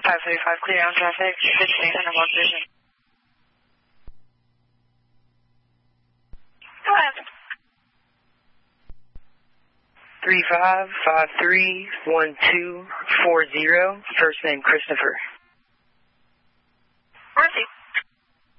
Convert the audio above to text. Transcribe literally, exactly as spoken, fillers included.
five thirty-five, clear on traffic, fifteen eight hundred one vision. Go ahead. three five five three one two four zero, first name Christopher. Mercy.